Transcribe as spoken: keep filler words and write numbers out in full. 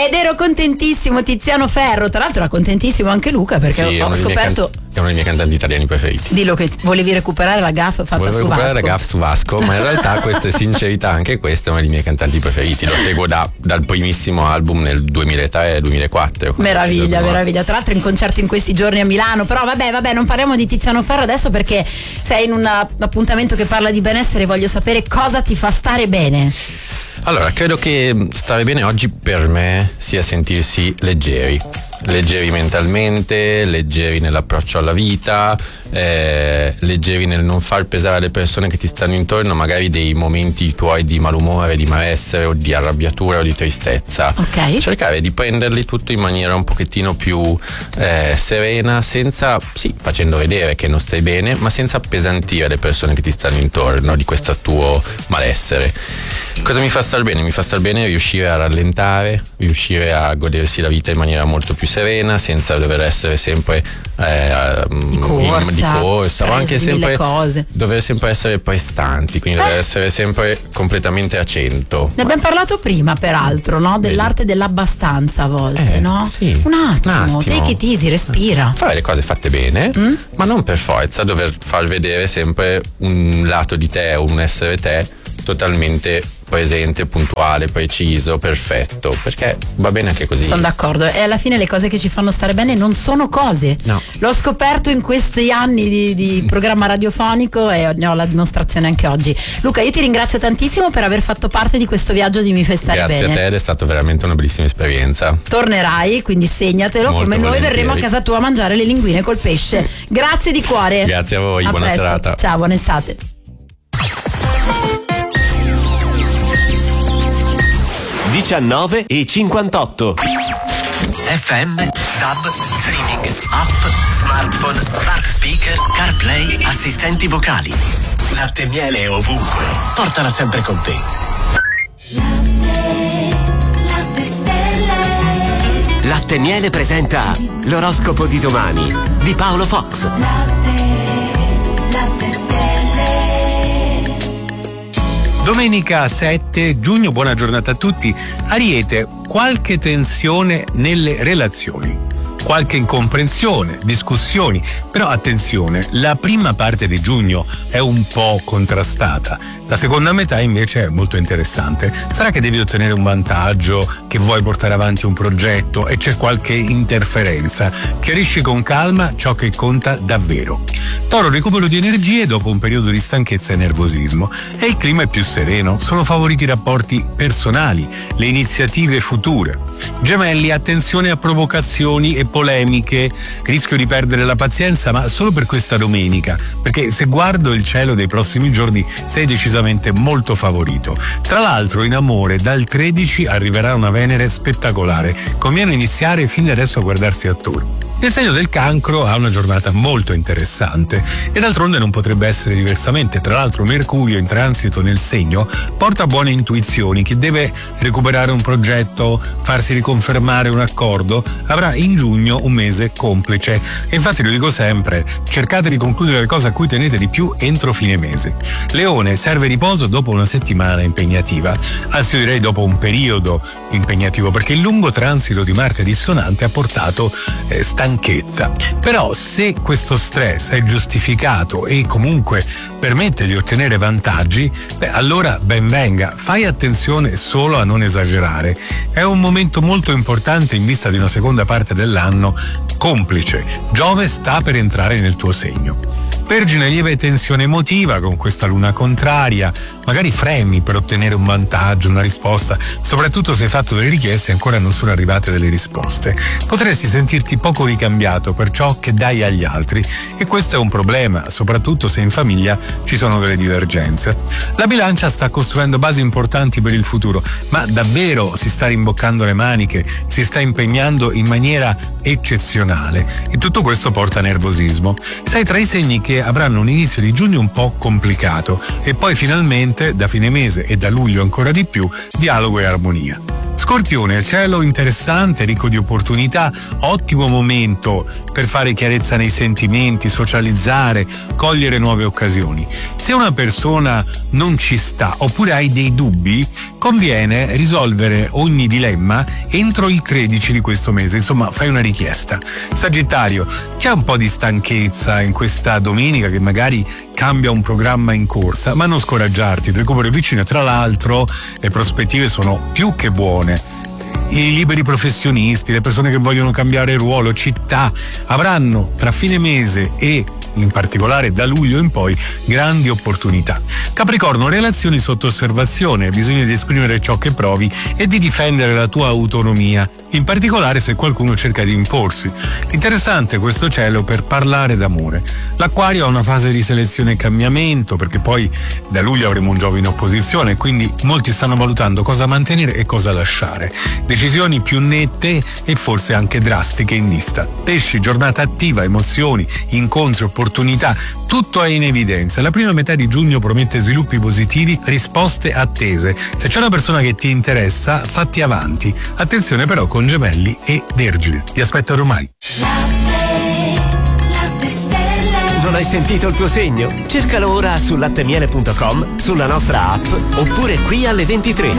Ed ero contentissimo, Tiziano Ferro. Tra l'altro era contentissimo anche Luca, perché sì, ho scoperto can- è uno dei miei cantanti italiani preferiti. Dillo che volevi recuperare la gaffe fatta Volevo su Vasco. recuperare la gaffe su Vasco, ma in realtà questa è sincerità, anche questo è uno dei miei cantanti preferiti. Lo seguo da, dal primissimo album nel duemilatré duemilaquattro. Meraviglia, meraviglia. Tra l'altro in concerto in questi giorni a Milano. Però vabbè, vabbè, non parliamo di Tiziano Ferro adesso, perché sei in un appuntamento che parla di benessere. Voglio sapere cosa ti fa stare bene. Allora, credo che stare bene oggi per me sia sentirsi leggeri, leggeri mentalmente, leggeri nell'approccio alla vita, eh, leggeri nel non far pesare alle persone che ti stanno intorno magari dei momenti tuoi di malumore, di malessere o di arrabbiatura o di tristezza. Ok. Cercare di prenderli tutto in maniera un pochettino più eh, serena, senza, sì, facendo vedere che non stai bene, ma senza appesantire le persone che ti stanno intorno di questo tuo malessere. Cosa mi fa star bene? Mi fa star bene riuscire a rallentare, riuscire a godersi la vita in maniera molto più serena, senza dover essere sempre eh, di corsa, in, di corsa o anche sempre cose. dover sempre essere prestanti, quindi eh. dover essere sempre completamente a cento. Ne abbiamo parlato prima, peraltro, no? Dell'arte dell'abbastanza a volte, eh, no? Sì. Un attimo, Un attimo. take it easy, respira. Fare le cose fatte bene, mm? ma non per forza dover far vedere sempre un lato di te o un essere te totalmente presente, puntuale, preciso, perfetto, perché va bene anche così. Sono d'accordo, e alla fine le cose che ci fanno stare bene non sono cose. No. L'ho scoperto in questi anni di, di programma radiofonico e ne ho la dimostrazione anche oggi. Luca, io ti ringrazio tantissimo per aver fatto parte di questo viaggio di Mi fai stare Grazie bene. Grazie a te, ed è stata veramente una bellissima esperienza. Tornerai, quindi segnatelo. Molto come noi volentieri. verremo a casa tua a mangiare le linguine col pesce. Grazie di cuore. Grazie a voi, a buona presto. serata. Ciao, buona estate. diciannove e cinquantotto. F M, DAB, streaming, app, smartphone, smart speaker, CarPlay, assistenti vocali. Latte e miele ovunque. Portala sempre con te. Latte, latte stelle. Latte e miele presenta l'oroscopo di domani di Paolo Fox. Latte, latte stelle. Domenica sette giugno, buona giornata a tutti. Ariete, qualche tensione nelle relazioni, qualche incomprensione, discussioni, però attenzione, la prima parte di giugno è un po' contrastata, la seconda metà invece è molto interessante. Sarà che devi ottenere un vantaggio, che vuoi portare avanti un progetto e c'è qualche interferenza. Chiarisci con calma ciò che conta davvero. Toro, recupero di energie dopo un periodo di stanchezza e nervosismo, e il clima è più sereno, sono favoriti i rapporti personali, le iniziative future. Gemelli, attenzione a provocazioni e polemiche, rischio di perdere la pazienza, ma solo per questa domenica, perché se guardo il cielo dei prossimi giorni sei decisamente molto favorito. Tra l'altro in amore dal tredici arriverà una Venere spettacolare, conviene iniziare fin da adesso a guardarsi attorno. Il segno del Cancro ha una giornata molto interessante e d'altronde non potrebbe essere diversamente. Tra l'altro Mercurio in transito nel segno porta buone intuizioni. Chi deve recuperare un progetto, farsi riconfermare un accordo, avrà in giugno un mese complice. E infatti lo dico sempre, cercate di concludere le cose a cui tenete di più entro fine mese. Leone, serve riposo dopo una settimana impegnativa, anzi io direi dopo un periodo impegnativo, perché il lungo transito di Marte dissonante ha portato eh, stanchezza. Però se questo stress è giustificato e comunque permette di ottenere vantaggi, beh, allora ben venga. Fai attenzione solo a non esagerare. È un momento molto importante in vista di una seconda parte dell'anno complice. Giove sta per entrare nel tuo segno. Vergine, lieve tensione emotiva con questa luna contraria, magari fremi per ottenere un vantaggio, una risposta, soprattutto se hai fatto delle richieste e ancora non sono arrivate delle risposte. Potresti sentirti poco ricambiato per ciò che dai agli altri e questo è un problema, soprattutto se in famiglia ci sono delle divergenze. La Bilancia sta costruendo basi importanti per il futuro, ma davvero si sta rimboccando le maniche, si sta impegnando in maniera eccezionale e tutto questo porta a nervosismo. Sei tra i segni che avranno un inizio di giugno un po' complicato e poi finalmente da fine mese e da luglio ancora di più dialogo e armonia. Scorpione, cielo interessante, ricco di opportunità, ottimo momento per fare chiarezza nei sentimenti, socializzare, cogliere nuove occasioni. Se una persona non ci sta oppure hai dei dubbi, conviene risolvere ogni dilemma entro il tredici di questo mese, insomma fai una richiesta. Sagittario, c'è un po' di stanchezza in questa domenica che magari cambia un programma in corsa, ma non scoraggiarti, il recupero è vicino. Tra l'altro le prospettive sono più che buone. I liberi professionisti, le persone che vogliono cambiare ruolo, città, avranno tra fine mese e in particolare da luglio in poi grandi opportunità. Capricorno, relazioni sotto osservazione, bisogna di esprimere ciò che provi e di difendere la tua autonomia, in particolare se qualcuno cerca di imporsi. Interessante questo cielo per parlare d'amore. L'Acquario ha una fase di selezione e cambiamento, perché poi da luglio avremo un Giove in opposizione, quindi molti stanno valutando cosa mantenere e cosa lasciare. Decisioni più nette e forse anche drastiche in vista. Pesci, giornata attiva, emozioni, incontri, opportunità, tutto è in evidenza. La prima metà di giugno promette sviluppi positivi, risposte attese. Se c'è una persona che ti interessa, fatti avanti. Attenzione però con Gemelli e Vergine. Ti aspetto domani. Non hai sentito il tuo segno? Cercalo ora su lattemiele punto com, sulla nostra app oppure qui alle ventitré.